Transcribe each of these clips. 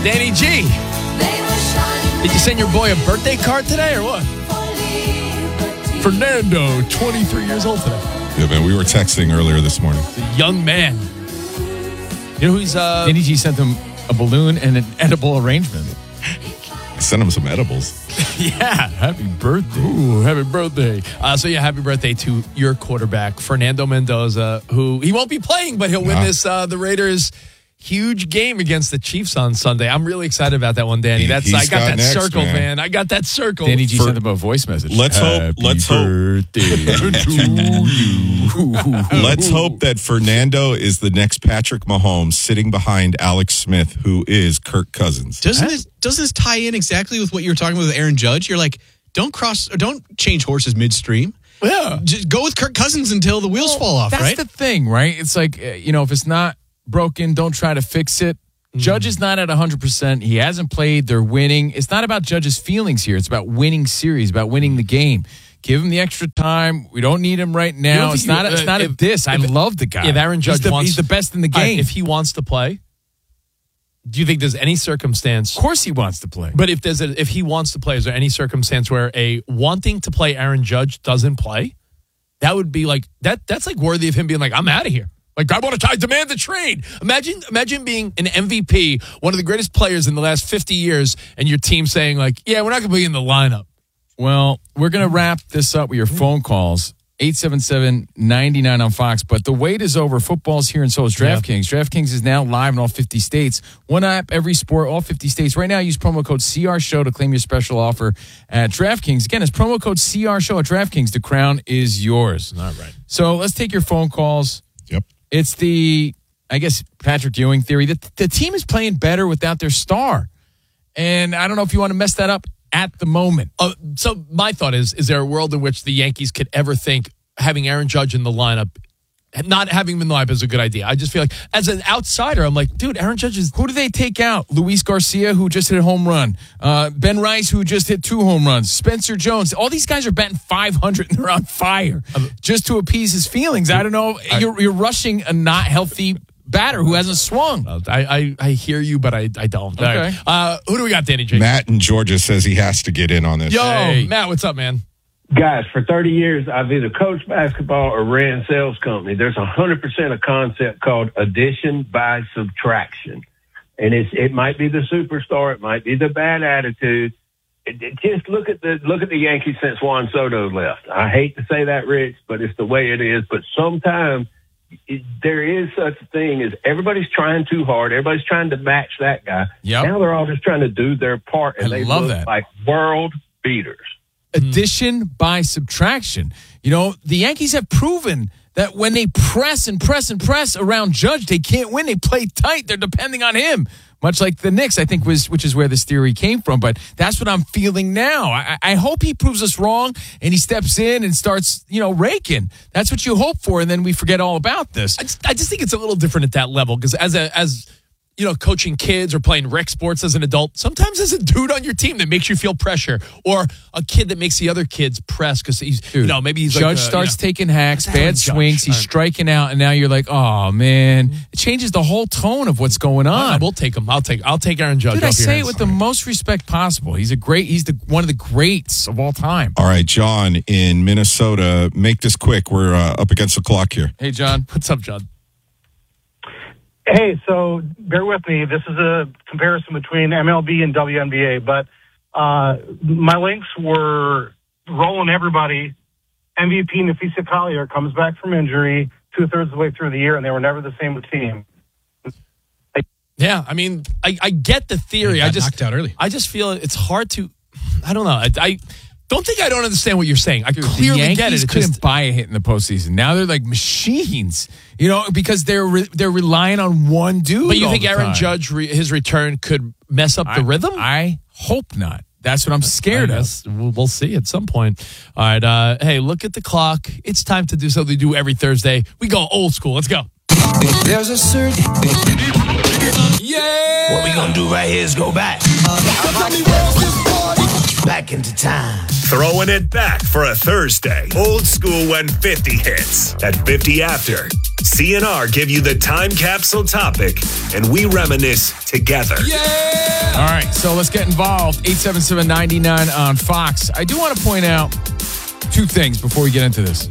Danny G. Did you send your boy a birthday card today or what? Fernando, 23 years old today. Yeah, man, we were texting earlier this morning. The young man. You know who he's... Danny G sent him a balloon and an edible arrangement. I sent him some edibles. Yeah, happy birthday. Ooh, happy birthday. Happy birthday to your quarterback, Fernando Mendoza, who he won't be playing, but he'll win the Raiders' huge game against the Chiefs on Sunday. I'm really excited about that one, Danny. I got that next, circle, man. I got that circle. Danny G sent him a voice message. Let's hope that Fernando is the next Patrick Mahomes sitting behind Alex Smith, who is Kirk Cousins. Doesn't this tie in exactly with what you were talking about with Aaron Judge? You're like, don't change horses midstream. Yeah. Just go with Kirk Cousins until the wheels fall off, right? That's the thing, right? It's like, if it's not broken, don't try to fix it. Judge is not at 100%. He hasn't played. They're winning. It's not about Judge's feelings here. It's about winning series, about winning the game. Give him the extra time. We don't need him right now. It's not a diss. I love the guy. If Aaron Judge he's the best in the game. If he wants to play, do you think there's any circumstance? Of course he wants to play. But if he wants to play, is there any circumstance where a wanting to play Aaron Judge doesn't play? That would be like that's like worthy of him being like, I'm out of here. Like, I demand the trade. Imagine being an MVP, one of the greatest players in the last 50 years, and your team saying, like, yeah, we're not going to be in the lineup. Well, we're going to wrap this up with your phone calls. 877-99 on Fox. But the wait is over. Football's here, and so is DraftKings. Yeah. DraftKings is now live in all 50 states. One app, every sport, all 50 states. Right now, use promo code CRSHOW to claim your special offer at DraftKings. Again, it's promo code CRSHOW at DraftKings. The crown is yours. All right. So let's take your phone calls. Yep. It's the, I guess, Patrick Ewing theory. The team is playing better without their star. And I don't know if you want to mess that up at the moment. So my thought is there a world in which the Yankees could ever think having Aaron Judge in the lineup, not having him in the lineup is a good idea? I just feel like, as an outsider, I'm like, dude, Aaron Judge is... Who do they take out? Luis Garcia, who just hit a home run. Ben Rice, who just hit 2 home runs. Spencer Jones. All these guys are batting .500 and they're on fire just to appease his feelings. I don't know. You're rushing a not healthy batter who hasn't swung. I hear you, but I don't. Okay. Who do we got, Danny J? Matt in Georgia says he has to get in on this. Yo, Matt, what's up, man? Guys, for 30 years, I've either coached basketball or ran sales company. There's 100% a concept called addition by subtraction. And it might be the superstar. It might be the bad attitude. Just look at the Yankees since Juan Soto left. I hate to say that, Rich, but it's the way it is. But sometimes there is such a thing as everybody's trying too hard. Everybody's trying to match that guy. Yep. Now they're all just trying to do their part, and they love look that. like world beaters. Addition by subtraction. The Yankees have proven that when they press and press and press around Judge, they can't win. They play tight. They're depending on him. Much like the Knicks, I think, which is where this theory came from. But that's what I'm feeling now. I hope he proves us wrong and he steps in and starts, raking. That's what you hope for, and then we forget all about this. I just think it's a little different at that level because as coaching kids or playing rec sports as an adult, sometimes there's a dude on your team that makes you feel pressure, or a kid that makes the other kids press because he's, maybe he's Judge starts taking hacks, bad swings, he's striking out, and now you're like, oh man, it changes the whole tone of what's going on. We'll take him. I'll take Aaron Judge. Dude, I say it with the most respect possible. He's one of the greats of all time. All right, John in Minnesota, make this quick. We're up against the clock here. Hey, John. What's up, John? Hey, so bear with me. This is a comparison between MLB and WNBA, but my links were rolling everybody. MVP Nafisa Collier comes back from injury 2/3 of the way through the year, and they were never the same team. Yeah, I mean, I get the theory. I just knocked out early. I just feel it's hard to. I don't know. I don't understand what you're saying. I clearly the Yankees get it. Couldn't buy a hit in the postseason. Now they're like machines, because they're relying on one dude. But you think Aaron Aaron Judge, his return could mess up the rhythm? I hope not. That's what I'm scared of. We'll see at some point. All right. Hey, look at the clock. It's time to do something we do every Thursday. We go old school. Let's go. There's a certain... Yeah! What we gonna do right here is go back. Back into time. Throwing it back for a Thursday. Old school when 50 hits. At 50 after. CNR give you the time capsule topic, and we reminisce together. Yeah! All right, so let's get involved. 877-99 on Fox. I do want to point out two things before we get into this.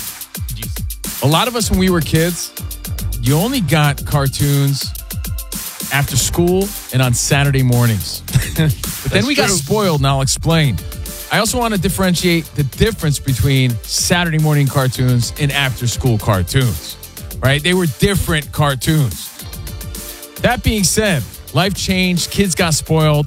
A lot of us, when we were kids, you only got cartoons after school and on Saturday mornings. But then we got spoiled, and I'll explain. I also want to differentiate the difference between Saturday morning cartoons and after-school cartoons, right? They were different cartoons. That being said, life changed. Kids got spoiled.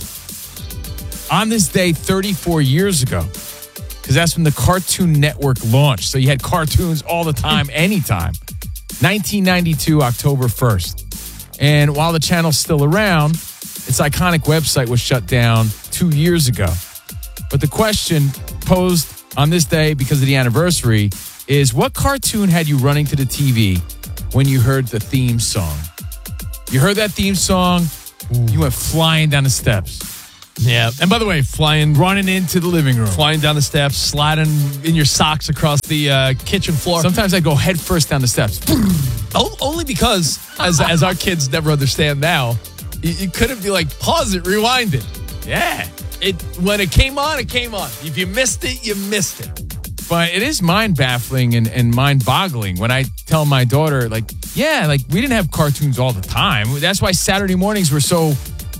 On this day 34 years ago, because that's when the Cartoon Network launched. So you had cartoons all the time, anytime. 1992, October 1st. And while the channel's still around, its iconic website was shut down 2 years ago. But the question posed on this day because of the anniversary is, what cartoon had you running to the TV when you heard the theme song? You heard that theme song, you went flying down the steps. Yeah. And by the way, Running into the living room. flying down the steps, sliding in your socks across the kitchen floor. Sometimes I go head first down the steps. Only because, as our kids never understand now, you couldn't be like, pause it, rewind it. Yeah. When it came on, it came on. If you missed it, you missed it. But it is mind-baffling and mind-boggling when I tell my daughter, like, yeah, like, we didn't have cartoons all the time. That's why Saturday mornings were so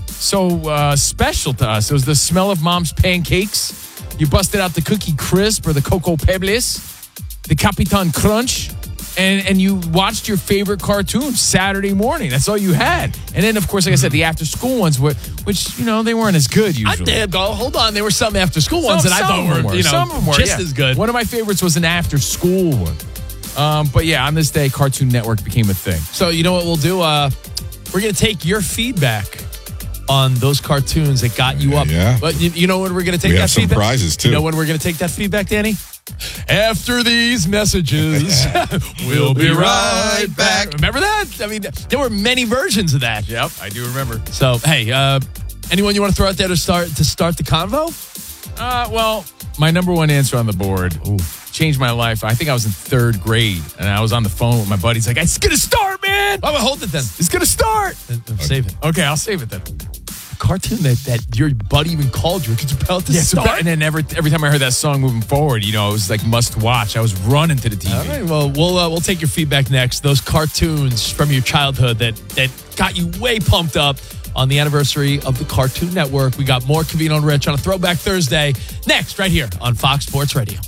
special to us. It was the smell of mom's pancakes. You busted out the Cookie Crisp or the Cocoa Pebbles, the Capitan Crunch, and you watched your favorite cartoon Saturday morning. That's all you had. And then, of course, like I said, the after-school ones, which they weren't as good usually. I did go, hold on, there were some after-school ones that I thought were some of them just as good. One of my favorites was an after-school one. But yeah, on this day, Cartoon Network became a thing. So you know what we'll do? We're going to take your feedback on those cartoons that got you up. Yeah. But you know when we're going to take We that have some feedback? prizes, too. You know when we're going to take that feedback, Danny? After these messages, we'll be right back. Remember that? I mean, there were many versions of that. Yep, I do remember. So, hey, anyone you want to throw out there to start the convo? Well, my number one answer on the board changed my life. I think I was in third grade, and I was on the phone with my buddy. He's like, it's going to start, man. Oh, well, hold it then. It's going to start. Save it. Okay, I'll save it then. Cartoon that your buddy even called you because it's about to start. And then every time I heard that song moving forward, it was like must watch. I was running to the TV. All right, well, we'll take your feedback next. Those cartoons from your childhood that got you way pumped up on the anniversary of the Cartoon Network. We got more Covino and Rich on a Throwback Thursday next, right here on Fox Sports Radio.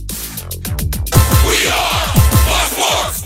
We are Fox Sports.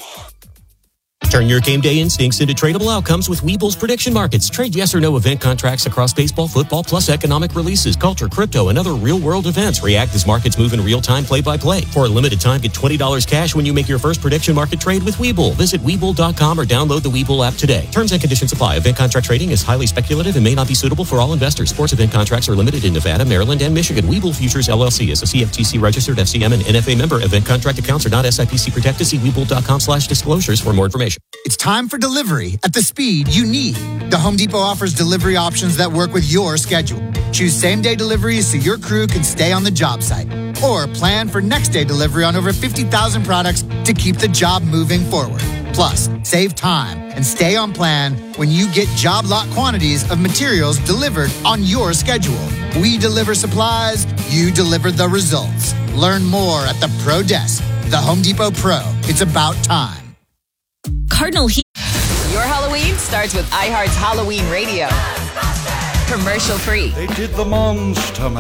Turn your game day instincts into tradable outcomes with Weeble's prediction markets. Trade yes or no event contracts across baseball, football, plus economic releases, culture, crypto, and other real-world events. React as markets move in real time, play-by-play. For a limited time, get $20 cash when you make your first prediction market trade with Weeble. Visit Weeble.com or download the Weeble app today. Terms and conditions apply. Event contract trading is highly speculative and may not be suitable for all investors. Sports event contracts are limited in Nevada, Maryland, and Michigan. Weeble Futures, LLC is a CFTC registered FCM and NFA member. Event contract accounts are not SIPC protected. See Weeble.com/disclosures for more information. It's time for delivery at the speed you need. The Home Depot offers delivery options that work with your schedule. Choose same-day deliveries so your crew can stay on the job site. Or plan for next-day delivery on over 50,000 products to keep the job moving forward. Plus, save time and stay on plan when you get job lot quantities of materials delivered on your schedule. We deliver supplies, you deliver the results. Learn more at the Pro Desk. The Home Depot Pro. It's about time. Cardinal Heat. Your Halloween starts with iHeart's Halloween Radio. Commercial free. They did the Monster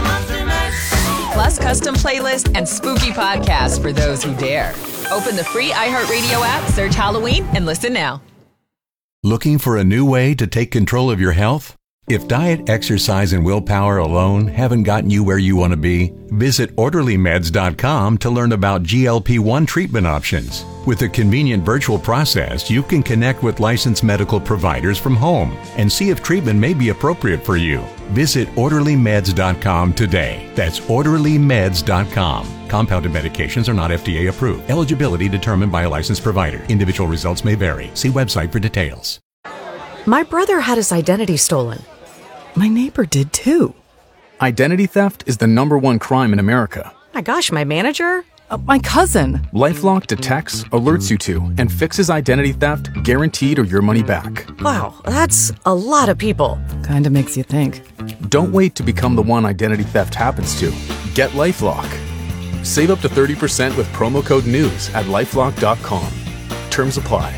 Mash. Plus custom playlist and spooky podcasts for those who dare. Open the free iHeartRadio app, search Halloween, and listen now. Looking for a new way to take control of your health? If diet, exercise, and willpower alone haven't gotten you where you want to be, visit OrderlyMeds.com to learn about GLP-1 treatment options. With a convenient virtual process, you can connect with licensed medical providers from home and see if treatment may be appropriate for you. Visit OrderlyMeds.com today. That's OrderlyMeds.com. Compounded medications are not FDA approved. Eligibility determined by a licensed provider. Individual results may vary. See website for details. My brother had his identity stolen. My neighbor did too. Identity theft is the #1 crime in America. My gosh, my manager? My cousin. LifeLock detects, alerts you to, and fixes identity theft guaranteed or your money back. Wow, that's a lot of people. Kinda makes you think. Don't wait to become the one identity theft happens to. Get LifeLock. Save up to 30% with promo code NEWS at LifeLock.com. Terms apply.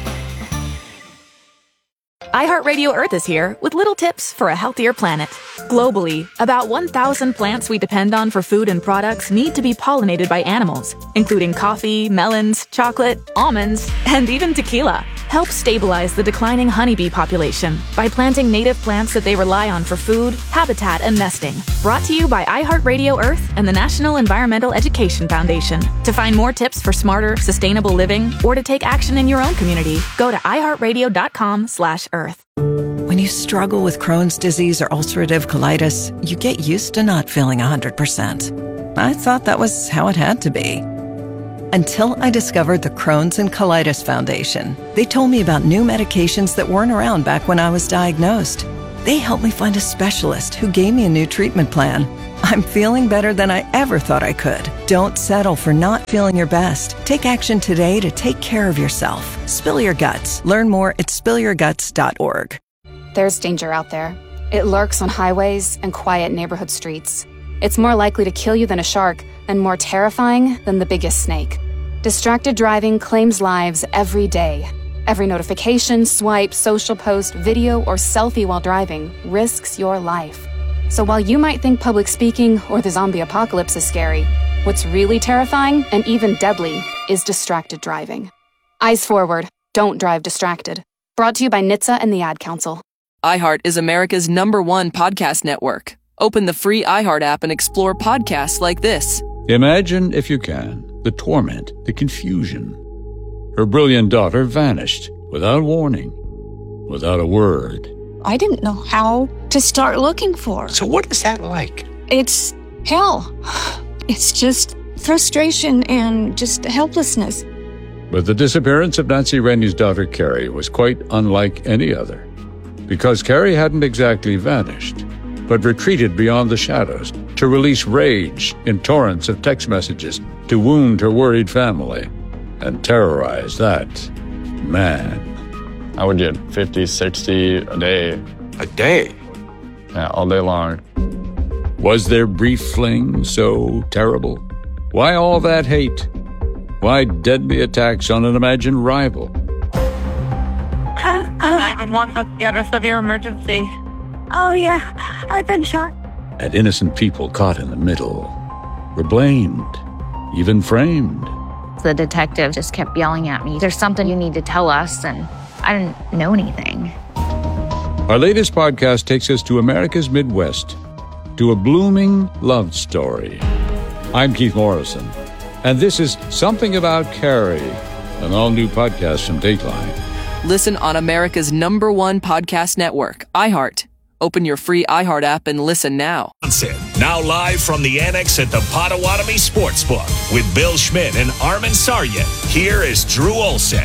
iHeartRadio Earth is here with little tips for a healthier planet. Globally, about 1,000 plants we depend on for food and products need to be pollinated by animals, including coffee, melons, chocolate, almonds, and even tequila. Help stabilize the declining honeybee population by planting native plants that they rely on for food, habitat, and nesting. Brought to you by iHeartRadio Earth and the National Environmental Education Foundation. To find more tips for smarter, sustainable living, or to take action in your own community, go to iHeartRadio.com/Earth. When you struggle with Crohn's disease or ulcerative colitis, you get used to not feeling 100%. I thought that was how it had to be. Until I discovered the Crohn's and Colitis Foundation. They told me about new medications that weren't around back when I was diagnosed. They helped me find a specialist who gave me a new treatment plan. I'm feeling better than I ever thought I could. Don't settle for not feeling your best. Take action today to take care of yourself. Spill your guts. Learn more at spillyourguts.org. There's danger out there. It lurks on highways and quiet neighborhood streets. It's more likely to kill you than a shark, and more terrifying than the biggest snake. Distracted driving claims lives every day. Every notification, swipe, social post, video, or selfie while driving risks your life. So while you might think public speaking or the zombie apocalypse is scary, what's really terrifying and even deadly is distracted driving. Eyes forward. Don't drive distracted. Brought to you by NHTSA and the Ad Council. iHeart is America's #1 podcast network. Open the free iHeart app and explore podcasts like this. Imagine, if you can, the torment, the confusion. Her brilliant daughter vanished without warning, without a word. I didn't know how to start looking for her. So what is that like? It's hell. It's just frustration and just helplessness. But the disappearance of Nancy Rennie's daughter, Carrie, was quite unlike any other. Because Carrie hadn't exactly vanished, but retreated beyond the shadows to release rage in torrents of text messages to wound her worried family and terrorize that man. I would get 50, 60 a day. A day? Yeah, all day long. Was their brief fling so terrible? Why all that hate? Why deadly attacks on an imagined rival? 911, what's the address of your emergency? Oh, yeah, I've been shot. And innocent people caught in the middle were blamed, even framed. The detective just kept yelling at me, "There's something you need to tell us," and I didn't know anything. Our latest podcast takes us to America's Midwest, to a blooming love story. I'm Keith Morrison, and this is Something About Carrie, an all-new podcast from Dateline. Listen on America's #1 podcast network, iHeart. Open your free iHeart app and listen now. Now live from the Annex at the Potawatomi Sportsbook with Bill Schmidt and Armin Saryan. Here is Drew Olson.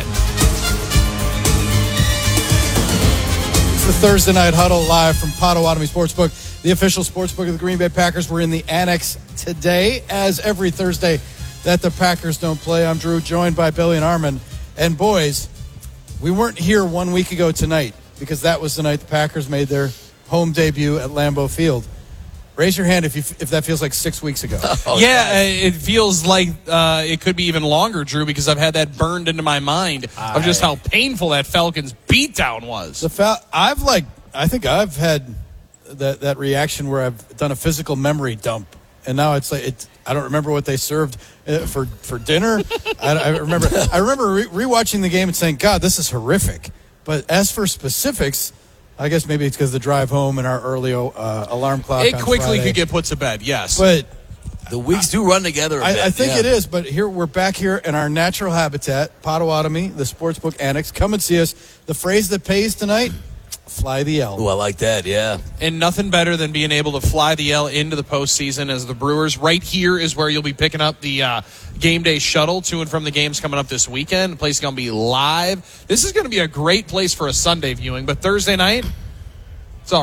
It's the Thursday Night Huddle live from Potawatomi Sportsbook, the official sportsbook of the Green Bay Packers. We're in the Annex today, as every Thursday that the Packers don't play. I'm Drew, joined by Billy and Armin. And boys, we weren't here 1 week ago tonight because that was the night the Packers made their home debut at Lambeau Field. Raise your hand if that feels like 6 weeks ago. It feels like it could be even longer, Drew, because I've had that burned into my mind of just how painful that Falcons beatdown was. I think I've had that reaction where I've done a physical memory dump, and now it's like I don't remember what they served for dinner. I remember rewatching the game and saying, "God, this is horrific." But as for specifics, I guess maybe it's because the drive home and our early alarm clock. It quickly could get put to bed, yes. But the weeks do run together a bit. I think it is, but here we're back here in our natural habitat, Potawatomi, the Sportsbook Annex. Come and see us. The phrase that pays tonight, fly the L. Oh, I like that, yeah. And nothing better than being able to fly the L into the postseason as the Brewers. Right here is where you'll be picking up the game day shuttle to and from the games coming up this weekend. The place is going to be live. This is going to be a great place for a Sunday viewing, but Thursday night, it's all right.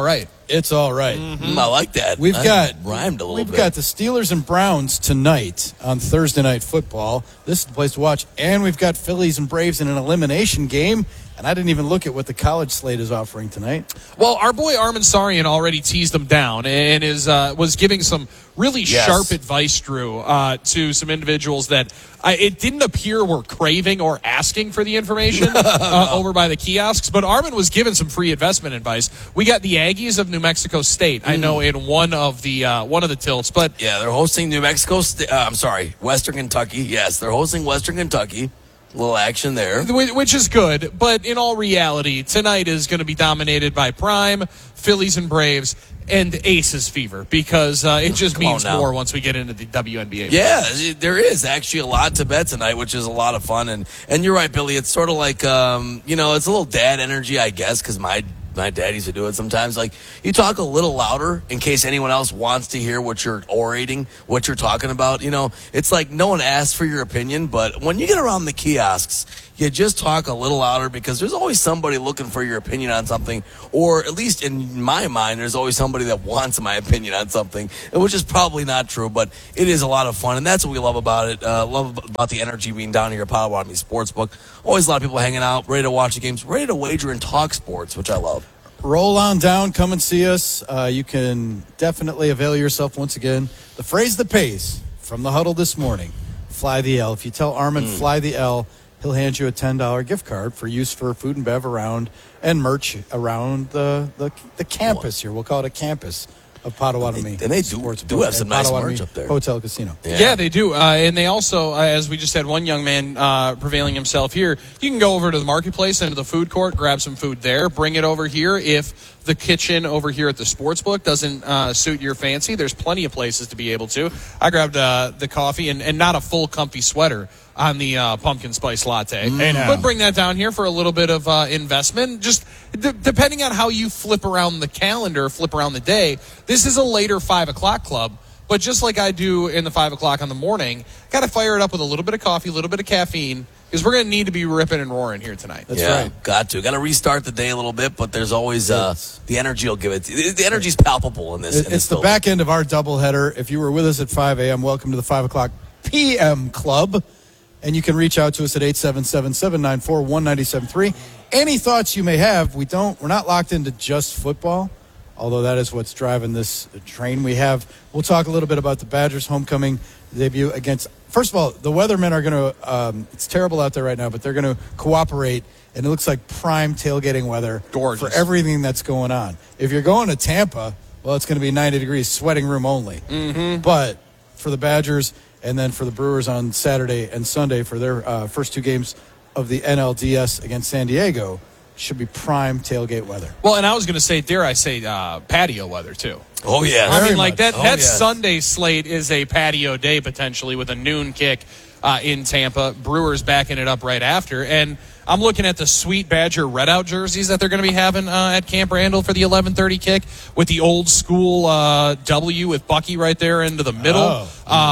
It's all right. I like that. We've got rhymed a little bit. We've got the Steelers and Browns tonight on Thursday Night Football. This is the place to watch. And we've got Phillies and Braves in an elimination game. And I didn't even look at what the college slate is offering tonight. Well, our boy Armin Sarian already teased them down and was giving some really sharp advice, Drew, to some individuals that it didn't appear were craving or asking for the information over by the kiosks. But Armin was giving some free investment advice. We got the Aggies of New Mexico State. I know in one of the tilts, but yeah, they're hosting New Mexico State. Western Kentucky. Yes, they're hosting Western Kentucky. A little action there. Which is good, but in all reality, tonight is going to be dominated by Prime, Phillies and Braves, and Aces fever, because it just means more once we get into the WNBA. Yeah, there is actually a lot to bet tonight, which is a lot of fun. And you're right, Billy. It's sort of like, it's a little dad energy, I guess, because my dad used to do it sometimes. Like, you talk a little louder in case anyone else wants to hear what you're orating, what you're talking about. It's like no one asks for your opinion, but when you get around the kiosks, you just talk a little louder because there's always somebody looking for your opinion on something, or at least in my mind, there's always somebody that wants my opinion on something, which is probably not true, but it is a lot of fun, and that's what we love about it. Love about the energy being down here at Potawatomi Sportsbook. Always a lot of people hanging out, ready to watch the games, ready to wager and talk sports, which I love. Roll on down, come and see us. You can definitely avail yourself once again. The phrase that pays from the huddle this morning, fly the L. If you tell Armin, fly the L, he'll hand you a $10 gift card for use for food and bev around and merch around the campus here. We'll call it a campus of Potawatomi. And they do have some nice merch up there. Hotel Casino. Yeah, they do. And they also, as we just had one young man prevailing himself here, you can go over to the marketplace, into the food court, grab some food there, bring it over here. If the kitchen over here at the sportsbook doesn't suit your fancy, there's plenty of places to be able to. I grabbed the coffee and not a full comfy sweater on the pumpkin spice latte. But bring that down here for a little bit of investment. Just depending on how you flip around the calendar, flip around the day, this is a later 5 o'clock club. But just like I do in the 5 o'clock in the morning, got to fire it up with a little bit of coffee, a little bit of caffeine, because we're going to need to be ripping and roaring here tonight. That's right. Got to restart the day a little bit, but there's always the energy will give it. The energy's palpable in this. It's the back end of our doubleheader. If you were with us at 5 a.m., welcome to the 5 o'clock p.m. club. And you can reach out to us at 877-794-1973. Any thoughts you may have, we're not locked into just football, although that is what's driving this train we have. We'll talk a little bit about the Badgers' homecoming debut against, first of all, the weathermen are going to, it's terrible out there right now, but they're going to cooperate, and it looks like prime tailgating weather for everything that's going on. If you're going to Tampa, well, it's going to be 90 degrees, sweating room only. But for the Badgers, and then for the Brewers on Saturday and Sunday for their first two games of the NLDS against San Diego, should be prime tailgate weather. Well, and I was going to say, dare I say, patio weather, too. Oh, yeah. I mean, like that Sunday slate is a patio day, potentially, with a noon kick in Tampa. Brewers backing it up right after. And I'm looking at the sweet Badger Redout jerseys that they're going to be having at Camp Randall for the 11:30 kick, with the old school W with Bucky right there into the middle.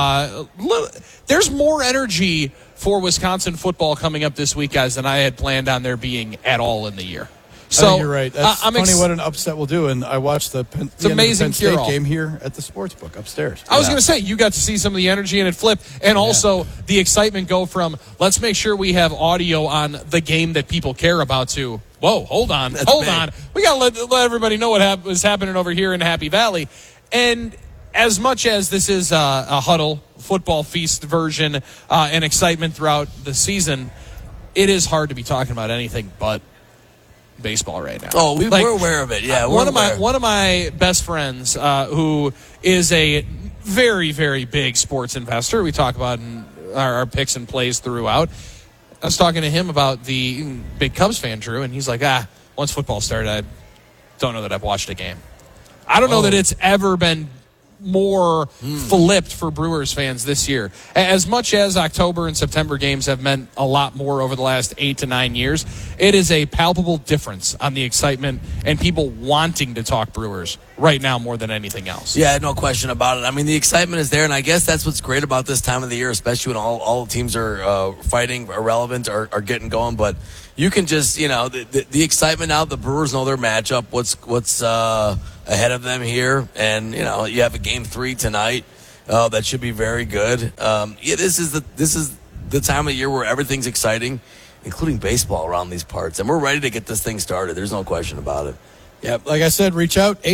There's more energy for Wisconsin football coming up this week, guys, than I had planned on there being at all in the year. So I think you're right. That's funny what an upset will do. And I watched the Penn State game here at the Sportsbook upstairs. I was going to say, you got to see some of the energy in it flip, and also the excitement go from, let's make sure we have audio on the game that people care about, to, whoa, hold on. We got to let everybody know what was happening over here in Happy Valley. And as much as this is a huddle, football feast version, and excitement throughout the season, it is hard to be talking about anything but baseball right now. Oh, we're aware of it. Yeah, one of my best friends, who is a very, very big sports investor, we talk about in our picks and plays throughout. I was talking to him about the big Cubs fan, Drew, and he's like, once football started, I don't know that I've watched a game. I don't know that it's ever been more flipped for Brewers fans this year. As much as October and September games have meant a lot more over the last 8 to 9 years, it is a palpable difference on the excitement and people wanting to talk Brewers right now more than anything else. Yeah, no question about it. I mean, the excitement is there, and I guess that's what's great about this time of the year, especially when all the teams are fighting, are relevant, are getting going. But you can just, the excitement now. The Brewers know their matchup. What's ahead of them here, and you have a Game 3 tonight that should be very good. This is the time of year where everything's exciting, including baseball around these parts, and we're ready to get this thing started. There's no question about it. Yeah, like I said, reach out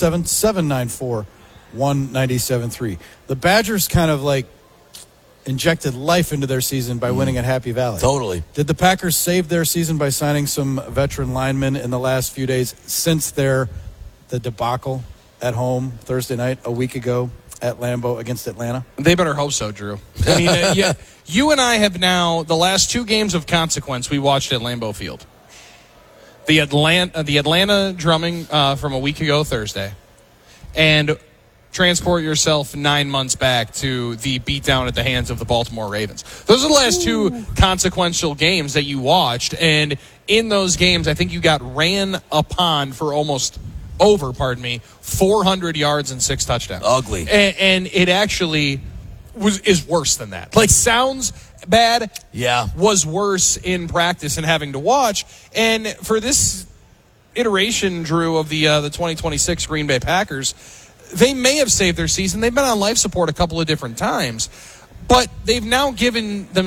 877-794-1973. The Badgers kind of like injected life into their season by winning at Happy Valley. Totally. Did the Packers save their season by signing some veteran linemen in the last few days since the debacle at home Thursday night a week ago at Lambeau against Atlanta? They better hope so, Drew. I mean, you and I have now, the last 2 games of consequence we watched at Lambeau Field. The Atlanta drumming from a week ago Thursday, and transport yourself 9 months back to the beatdown at the hands of the Baltimore Ravens. Those are the last 2 consequential games that you watched, and in those games, I think you got ran upon for over 400 yards and 6 touchdowns. Ugly. And it actually is worse than that. Like, sounds bad. Yeah. Was worse in practice and having to watch. And for this iteration, Drew, of the 2026 Green Bay Packers, they may have saved their season. They've been on life support a couple of different times, but they've now given them